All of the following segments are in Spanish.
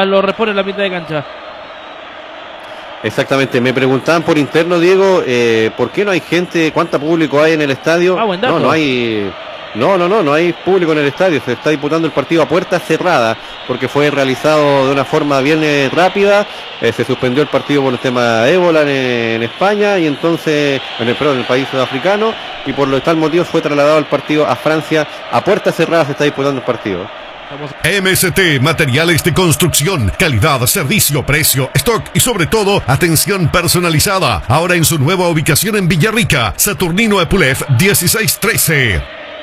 lo repone en la mitad de cancha. Exactamente, me preguntaban por interno, Diego, ¿por qué no hay gente? ¿Cuánto público hay en el estadio? Buen dato. No hay... No hay público en el estadio, se está disputando el partido a puerta cerrada, porque fue realizado de una forma bien rápida, se suspendió el partido por el tema de ébola en España, y entonces, en el país sudafricano, y por lo tal motivo fue trasladado el partido a Francia, a puerta cerrada se está disputando el partido. MST, materiales de construcción, calidad, servicio, precio, stock y sobre todo, atención personalizada. Ahora en su nueva ubicación en Villarrica, Saturnino Epulef 1613.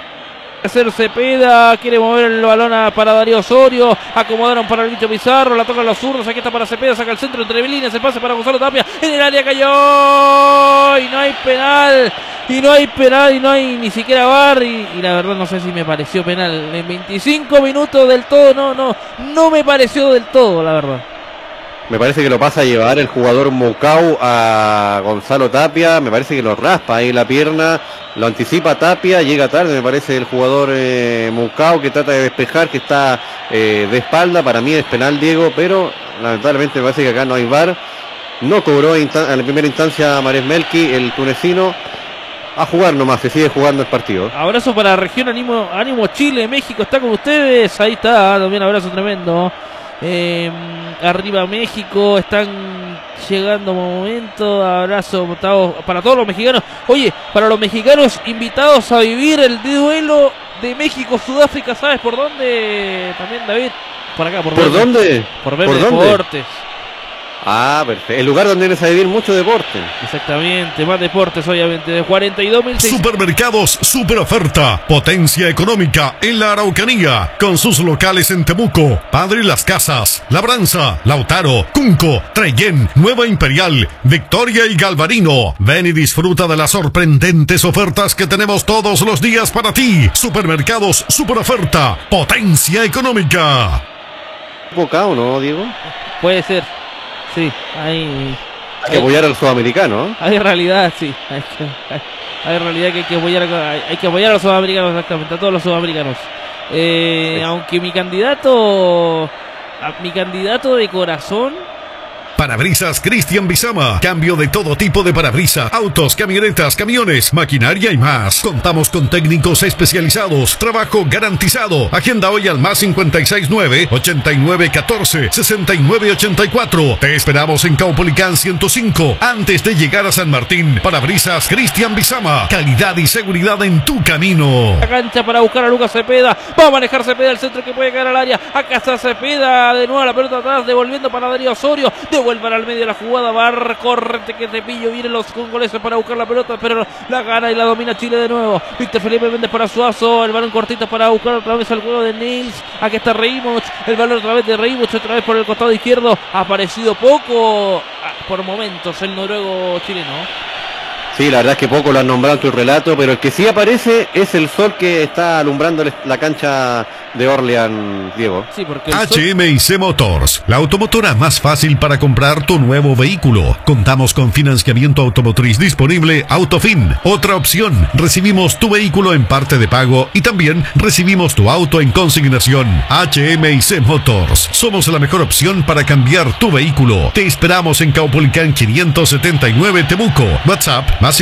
Cepeda quiere mover el balón para Darío Osorio, acomodaron para el bicho Pizarro, la tocan los zurdos, aquí está para Cepeda, saca el centro entre líneas, el pase para Gonzalo Tapia, en el área cayó y no hay penal, y no hay ni siquiera VAR, y la verdad no sé si me pareció penal, en 25 minutos del todo, no me pareció del todo, la verdad. Me parece que lo pasa a llevar el jugador Moucao a Gonzalo Tapia, me parece que lo raspa ahí la pierna, lo anticipa Tapia, llega tarde, me parece el jugador Moucao, que trata de despejar, que está de espalda. Para mí es penal, Diego, pero lamentablemente me parece que acá no hay VAR. No cobró en la primera instancia Mares Melqui, el tunecino. A jugar nomás, se sigue jugando el partido. Abrazo para la región, ánimo Chile, México está con ustedes, ahí está, también abrazo tremendo. Arriba México, están llegando momentos, abrazo para todos los mexicanos. Oye, para los mexicanos invitados a vivir el duelo de México-Sudáfrica, ¿sabes por dónde? También, David, por acá, ¿Por dónde? Por ver Deportes. Ah, perfecto. El lugar donde vienes a vivir mucho deporte. Exactamente, más deportes obviamente. De 42.000. Supermercados Super Oferta, potencia económica en la Araucanía, con sus locales en Temuco, Padre Las Casas, Labranza, Lautaro, Cunco, Trellén, Nueva Imperial, Victoria y Galvarino. Ven y disfruta de las sorprendentes ofertas que tenemos todos los días para ti. Supermercados Super Oferta, potencia económica. ¿Bocado, no, Diego? Puede ser. Sí, hay que apoyar al sudamericano, ¿eh? Hay realidad, sí. Hay realidad que hay que apoyar a los sudamericanos, exactamente, a todos los sudamericanos. Aunque mi candidato de corazón. Parabrisas Cristian Bizama. Cambio de todo tipo de parabrisas, autos, camionetas, camiones, maquinaria y más. Contamos con técnicos especializados. Trabajo garantizado. Agenda hoy al más 569-8914-6984. Te esperamos en Caupolicán 105, antes de llegar a San Martín. Parabrisas Cristian Bizama. Calidad y seguridad en tu camino. La cancha para buscar a Lucas Cepeda. Va a manejar Cepeda el centro que puede caer al área. Acá está Cepeda. De nuevo la pelota atrás. Devolviendo para Darío Osorio. Vuelvan al medio de la jugada, Bar, correte que Cepillo, vienen los congoleses para buscar la pelota, pero la gana y la domina Chile de nuevo. Víctor Felipe Méndez para Suazo, el balón cortito para buscar otra vez al juego de Nils. Aquí está Reimach, el balón otra vez de Reimach, otra vez por el costado izquierdo. Ha aparecido poco por momentos el noruego chileno. Sí, la verdad es que poco lo han nombrado en tu relato, pero el que sí aparece es el sol que está alumbrando la cancha de Orleans, Diego. Sí, porque HMIC Motors, la automotora más fácil para comprar tu nuevo vehículo. Contamos con financiamiento automotriz disponible Autofin. Otra opción, recibimos tu vehículo en parte de pago y también recibimos tu auto en consignación. HMIC Motors, somos la mejor opción para cambiar tu vehículo. Te esperamos en Caupolicán 579 Temuco. WhatsApp más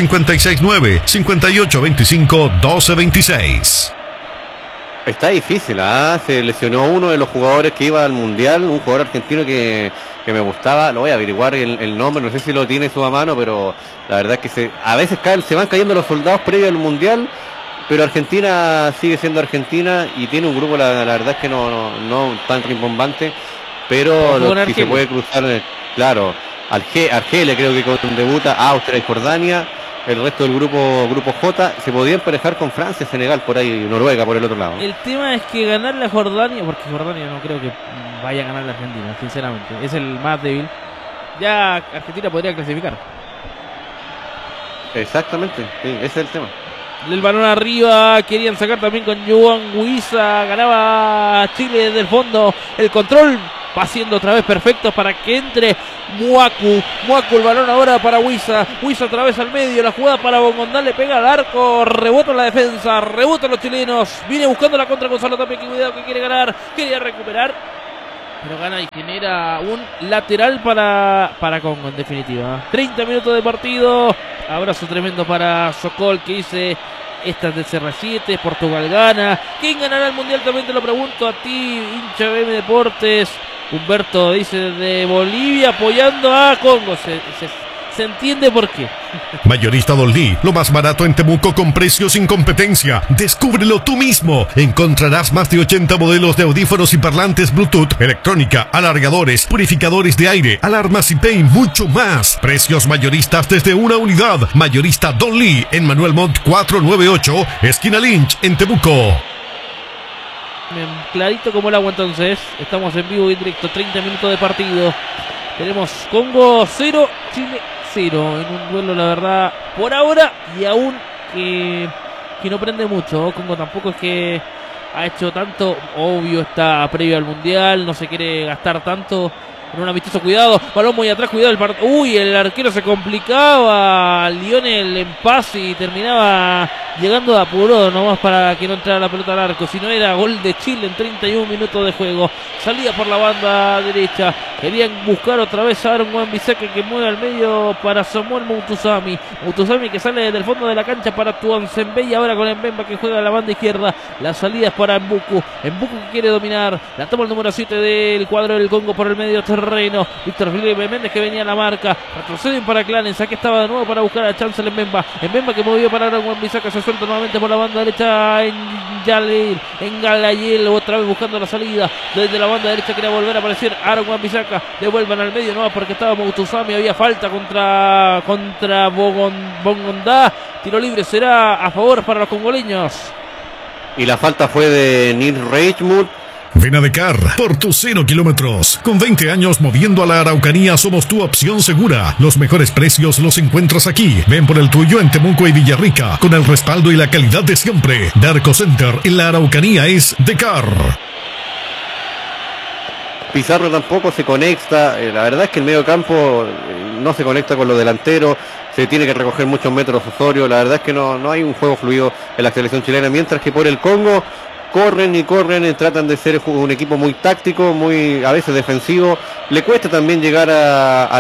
569-5825-1226. Está difícil, se lesionó uno de los jugadores que iba al Mundial, un jugador argentino que me gustaba, lo voy a averiguar el nombre, no sé si lo tiene su mano, pero la verdad es que a veces se van cayendo los soldados previos al Mundial, pero Argentina sigue siendo Argentina y tiene un grupo, la verdad es que no tan rimbombante, pero si se puede cruzar, claro, Argelia creo que debuta, Austria y Jordania. El resto del grupo J se podía emparejar con Francia, Senegal por ahí, Noruega por el otro lado. El tema es que ganarle a Jordania, porque Jordania no creo que vaya a ganar a Argentina, sinceramente, es el más débil. Ya Argentina podría clasificar. Exactamente, sí, ese es el tema. El balón arriba, querían sacar también con Joan Huiza, ganaba Chile desde el fondo, el control va siendo otra vez perfecto para que entre Muacu, el balón ahora para Huiza otra vez al medio, la jugada para Bongondal, le pega al arco, rebota en la defensa, rebotan los chilenos, viene buscando la contra Gonzalo Tapia, que cuidado que quiere ganar, quería recuperar, pero gana y genera un lateral para Congo en definitiva. 30 minutos de partido. Abrazo tremendo para Sokol, que dice: esta es de CR7, Portugal gana. ¿Quién ganará el mundial? También te lo pregunto a ti, hincha de BM Deportes. Humberto dice de Bolivia, apoyando a Congo. Se entiende por qué. Mayorista Dolly, lo más barato en Temuco con precios sin competencia. Descúbrelo tú mismo. Encontrarás más de 80 modelos de audífonos y parlantes Bluetooth, electrónica, alargadores, purificadores de aire, alarmas IP y mucho más. Precios mayoristas desde una unidad. Mayorista Dolly en Manuel Montt 498, esquina Lynch, en Temuco. Clarito como el agua entonces. Estamos en vivo y directo, 30 minutos de partido. Tenemos Congo 0, Chile 0 en un duelo, la verdad, por ahora, y aún que no prende mucho. Congo tampoco es que ha hecho tanto, obvio, está previo al mundial, no se quiere gastar tanto en un amistoso. Cuidado, balón muy atrás, cuidado el arquero se complicaba, Lionel en pase y terminaba llegando de apuro nomás para que no entrara la pelota al arco. Si no, era gol de Chile en 31 minutos de juego. Salía por la banda derecha, querían buscar otra vez a Aaron Wan-Bissaka, que mueve al medio para Samuel Moutoussamy que sale desde el fondo de la cancha para Tuanzembe, y ahora con Mbemba, que juega a la banda izquierda. La salida es para Mbuku que quiere dominar, la toma el número 7 del cuadro del Congo por el medio terreno. Víctor Felipe Méndez, que venía a la marca, retroceden para Clarence, aquí estaba de nuevo para buscar a Chancel Mbemba, que movió para Aaron Wan-Bissaka, se suelta nuevamente por la banda derecha en Galayel, otra vez buscando la salida desde la banda derecha. Quería volver a aparecer Aaron Wan-Bissaka, devuelvan al medio, no, porque estaba Moutoussamy, había falta contra Bongondá. Tiro libre será a favor para los congoleños. Y la falta fue de Nils Reichmuth. Ven a Decar por tus 0 kilómetros. Con 20 años moviendo a la Araucanía, somos tu opción segura. Los mejores precios los encuentras aquí. Ven por el tuyo en Temuco y Villarrica, con el respaldo y la calidad de siempre. Darko Center en la Araucanía es Decar. Pizarro tampoco se conecta. La verdad es que el medio campo no se conecta con los delanteros. Se tiene que recoger muchos metros Osorio. La verdad es que no hay un juego fluido en la selección chilena. Mientras que por el Congo corren y tratan de ser un equipo muy táctico, muy a veces defensivo. Le cuesta también llegar a